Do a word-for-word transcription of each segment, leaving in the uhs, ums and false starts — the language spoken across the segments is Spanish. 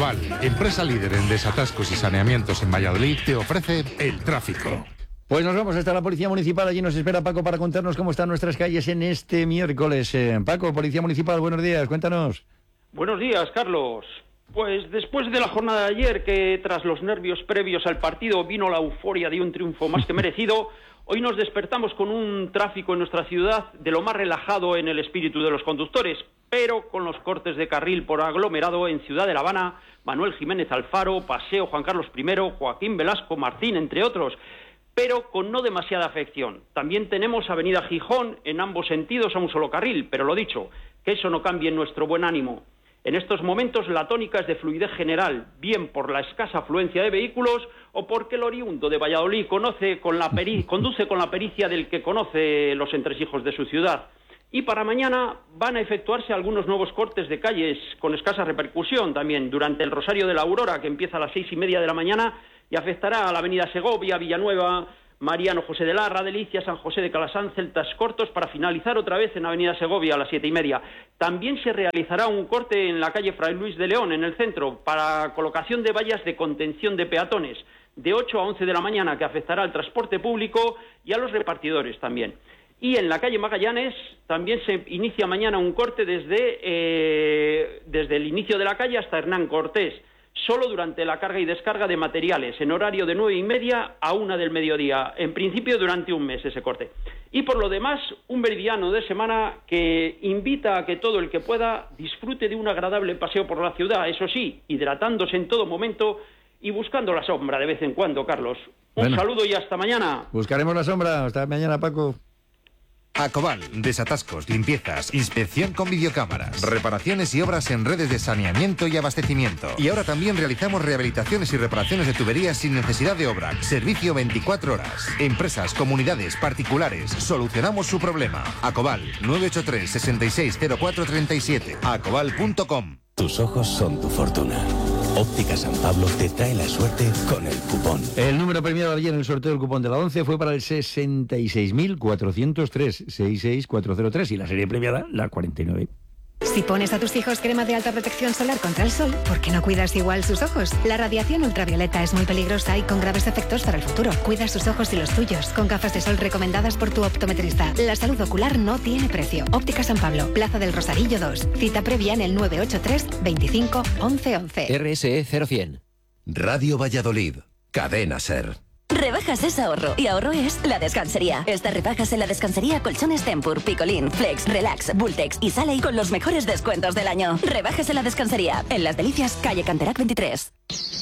Acobal, empresa líder en desatascos y saneamientos en Valladolid, te ofrece el tráfico. Pues nos vamos hasta la Policía Municipal. Allí nos espera Paco para contarnos cómo están nuestras calles en este miércoles. Eh, Paco, Policía Municipal, buenos días, cuéntanos. Buenos días, Carlos. Pues después de la jornada de ayer, que tras los nervios previos al partido vino la euforia de un triunfo más que merecido, hoy nos despertamos con un tráfico en nuestra ciudad de lo más relajado en el espíritu de los conductores, pero con los cortes de carril por aglomerado en Ciudad de La Habana, Manuel Jiménez Alfaro, Paseo Juan Carlos primero, Joaquín Velasco Martín, entre otros, pero con no demasiada afección. También tenemos Avenida Gijón en ambos sentidos a un solo carril, pero lo dicho, que eso no cambie nuestro buen ánimo. En estos momentos la tónica es de fluidez general, bien por la escasa afluencia de vehículos o porque el oriundo de Valladolid conoce con la peri- conduce con la pericia del que conoce los entresijos de su ciudad. Y para mañana van a efectuarse algunos nuevos cortes de calles con escasa repercusión también durante el Rosario de la Aurora, que empieza a las seis y media de la mañana y afectará a la Avenida Segovia, Villanueva, Mariano José de Larra, Delicia, San José de Calasán, Celtas Cortos, para finalizar otra vez en Avenida Segovia a las siete y media. También se realizará un corte en la calle Fray Luis de León, en el centro, para colocación de vallas de contención de peatones, de ocho a once de la mañana, que afectará al transporte público y a los repartidores también. Y en la calle Magallanes también se inicia mañana un corte desde, eh, desde el inicio de la calle hasta Hernán Cortés, solo durante la carga y descarga de materiales, en horario de nueve y media a una del mediodía, en principio durante un mes ese corte. Y por lo demás, un meridiano de semana que invita a que todo el que pueda disfrute de un agradable paseo por la ciudad, eso sí, hidratándose en todo momento y buscando la sombra de vez en cuando, Carlos. Un bueno, saludo y hasta mañana. Buscaremos la sombra. Hasta mañana, Paco. Acobal, desatascos, limpiezas, inspección con videocámaras, reparaciones y obras en redes de saneamiento y abastecimiento. Y ahora también realizamos rehabilitaciones y reparaciones de tuberías sin necesidad de obra. Servicio veinticuatro horas. Empresas, comunidades, particulares, solucionamos su problema. Acobal, nueve ocho tres, seis seis cero cuatro tres siete. acobal punto com. Tus ojos son tu fortuna. Óptica San Pablo te trae la suerte con el cupón. El número premiado ayer en el sorteo del cupón de la once fue para el sesenta y seis mil cuatrocientos tres, sesenta y seis mil cuatrocientos tres y la serie premiada, la cuarenta y nueve. Si pones a tus hijos crema de alta protección solar contra el sol, ¿por qué no cuidas igual sus ojos? La radiación ultravioleta es muy peligrosa y con graves efectos para el futuro. Cuida sus ojos y los tuyos con gafas de sol recomendadas por tu optometrista. La salud ocular no tiene precio. Óptica San Pablo, Plaza del Rosarillo dos. Cita previa en el nueve ocho tres, veinticinco, once once. R S E cero cien. Radio Valladolid. Cadena SER. Rebajas es ahorro, y ahorro es La Descansería. Estas rebajas en La Descansería: colchones Tempur, Picolín, Flex, Relax, Bultex y Saley con los mejores descuentos del año. Rebajas en La Descansería, en Las Delicias, calle Canterac veintitrés.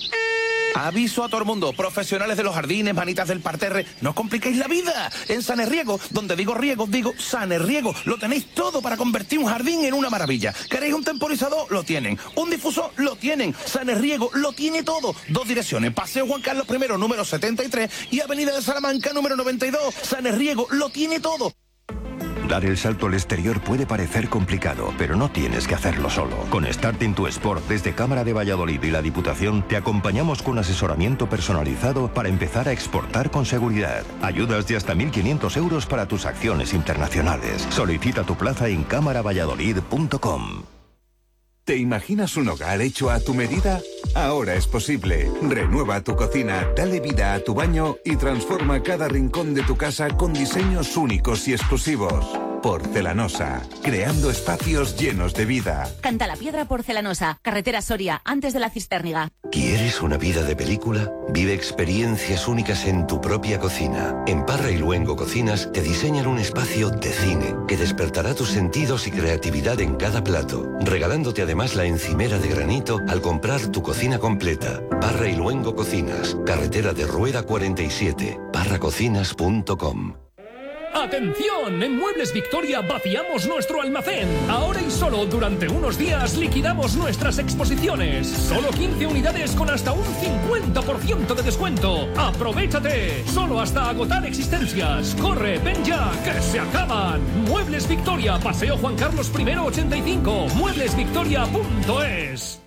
Aviso a todo el mundo, profesionales de los jardines, manitas del parterre, no os compliquéis la vida. En Sanerriego, donde digo riego, digo Sanerriego, lo tenéis todo para convertir un jardín en una maravilla. ¿Queréis un temporizador? Lo tienen. ¿Un difusor? Lo tienen. Sanerriego lo tiene todo. Dos direcciones, Paseo Juan Carlos primero, número setenta y tres, y Avenida de Salamanca, número noventa y dos. Sanerriego lo tiene todo. Dar el salto al exterior puede parecer complicado, pero no tienes que hacerlo solo. Con Start into Sport, desde Cámara de Valladolid y la Diputación, te acompañamos con asesoramiento personalizado para empezar a exportar con seguridad. Ayudas de hasta mil quinientos euros para tus acciones internacionales. Solicita tu plaza en cámara valladolid punto com. ¿Te imaginas un hogar hecho a tu medida? Ahora es posible. Renueva tu cocina, dale vida a tu baño y transforma cada rincón de tu casa con diseños únicos y exclusivos. Porcelanosa, creando espacios llenos de vida. Cantalapiedra Porcelanosa, carretera Soria, antes de la Cistérniga. ¿Quieres una vida de película? Vive experiencias únicas en tu propia cocina. En Parra y Luengo Cocinas te diseñan un espacio de cine que despertará tus sentidos y creatividad en cada plato, regalándote además la encimera de granito al comprar tu cocina completa. Parra y Luengo Cocinas, carretera de Rueda cuarenta y siete, parra cocinas punto com. ¡Atención! En Muebles Victoria vaciamos nuestro almacén. Ahora y solo durante unos días liquidamos nuestras exposiciones. Solo quince unidades con hasta un cincuenta por ciento de descuento. ¡Aprovechate! Solo hasta agotar existencias. ¡Corre, ven ya, que se acaban! Muebles Victoria, Paseo Juan Carlos primero ochenta y cinco. muebles victoria punto es.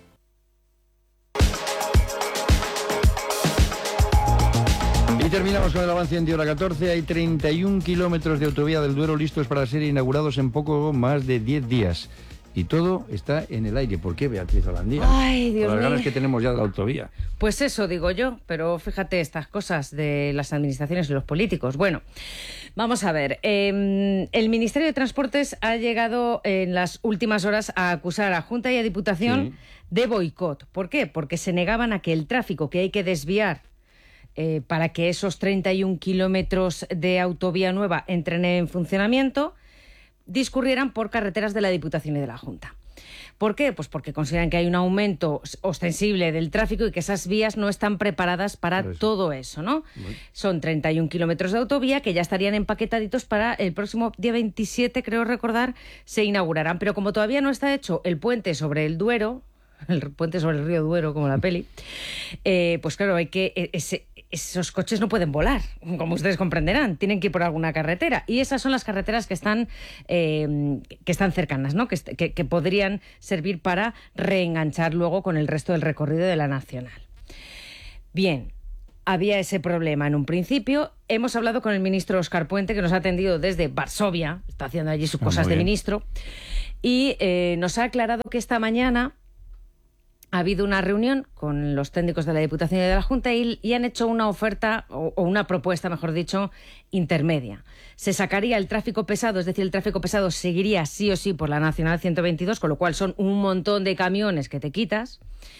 Y terminamos con el avance en Diora catorce. Hay treinta y un kilómetros de autovía del Duero listos para ser inaugurados en poco más de diez días. y todo está en el aire. ¿Por qué, Beatriz Holandía? Ay, Dios Por las mío. ganas que tenemos ya de la autovía. Pues eso digo yo, pero fíjate estas cosas de las administraciones y los políticos. Bueno, vamos a ver. Eh, el Ministerio de Transportes ha llegado en las últimas horas a acusar a Junta y a Diputación sí. de boicot. ¿Por qué? Porque se negaban a que el tráfico que hay que desviar eh, para que esos treinta y un kilómetros de autovía nueva entren en funcionamiento discurrieran por carreteras de la Diputación y de la Junta. ¿Por qué? Pues porque consideran que hay un aumento ostensible del tráfico y que esas vías no están preparadas para eso. todo eso, ¿no? Bueno. Son treinta y un kilómetros de autovía que ya estarían empaquetaditos para el próximo día veintisiete, creo recordar, se inaugurarán. Pero como todavía no está hecho el puente sobre el Duero, el puente sobre el río Duero, como la peli, eh, pues claro, hay que... Ese, esos coches no pueden volar, como ustedes comprenderán, tienen que ir por alguna carretera y esas son las carreteras que están eh, que están cercanas, ¿no? Que, que, que podrían servir para reenganchar luego con el resto del recorrido de la nacional. Bien, había ese problema en un principio. Hemos hablado con el ministro Óscar Puente, que nos ha atendido desde Varsovia, está haciendo allí sus ah, cosas de ministro, y eh, nos ha aclarado que esta mañana ha habido una reunión con los técnicos de la Diputación y de la Junta y, y han hecho una oferta, o, o una propuesta, mejor dicho, intermedia. Se sacaría el tráfico pesado, es decir, el tráfico pesado seguiría sí o sí por la Nacional ciento veintidós, con lo cual son un montón de camiones que te quitas,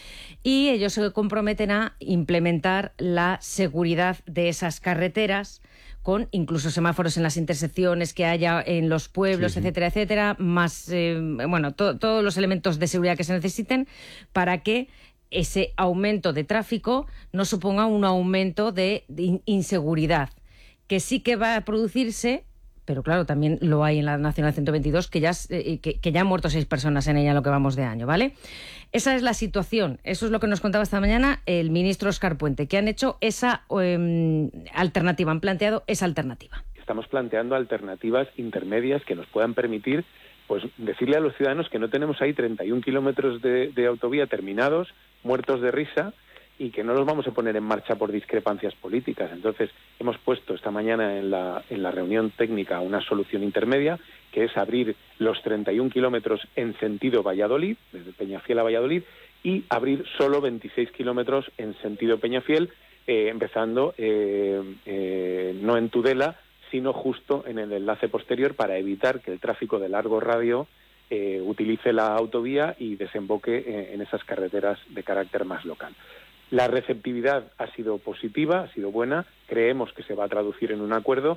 y ellos se comprometen a implementar la seguridad de esas carreteras, con incluso semáforos en las intersecciones que haya en los pueblos, sí, sí. etcétera, etcétera, más, eh, bueno, to- todos los elementos de seguridad que se necesiten para que ese aumento de tráfico no suponga un aumento de, de in- inseguridad, que sí que va a producirse, pero claro, también lo hay en la Nacional ciento veintidós, que ya, eh, que, que ya han muerto seis personas en ella en lo que vamos de año, ¿vale? Esa es la situación. Eso es lo que nos contaba esta mañana el ministro Óscar Puente, que han hecho esa eh, alternativa, han planteado esa alternativa. Estamos planteando alternativas intermedias que nos puedan permitir pues decirle a los ciudadanos que no tenemos ahí treinta y un kilómetros de, de autovía terminados, muertos de risa, y que no los vamos a poner en marcha por discrepancias políticas. Entonces, hemos puesto esta mañana en la, en la reunión técnica una solución intermedia, que es abrir los treinta y un kilómetros en sentido Valladolid, desde Peñafiel a Valladolid, y abrir solo veintiséis kilómetros en sentido Peñafiel, eh, empezando eh, eh, no en Tudela, sino justo en el enlace posterior, para evitar que el tráfico de largo radio eh, utilice la autovía y desemboque eh, en esas carreteras de carácter más local. La receptividad ha sido positiva, ha sido buena, creemos que se va a traducir en un acuerdo.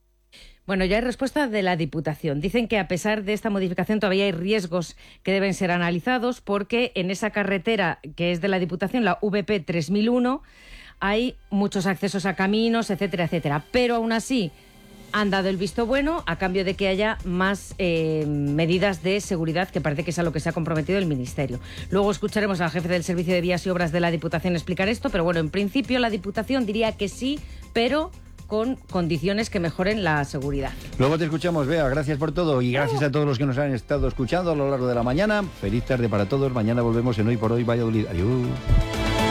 Bueno, ya hay respuesta de la Diputación. Dicen que a pesar de esta modificación todavía hay riesgos que deben ser analizados, porque en esa carretera que es de la Diputación, la V P tres mil uno, hay muchos accesos a caminos, etcétera, etcétera. Pero aún así han dado el visto bueno a cambio de que haya más eh, medidas de seguridad, que parece que es a lo que se ha comprometido el Ministerio. Luego escucharemos al jefe del Servicio de Vías y Obras de la Diputación explicar esto, pero bueno, en principio la Diputación diría que sí, pero con condiciones que mejoren la seguridad. Luego te escuchamos, Bea. Gracias por todo y gracias a todos los que nos han estado escuchando a lo largo de la mañana. Feliz tarde para todos. Mañana volvemos en Hoy por Hoy Valladolid. Adiós.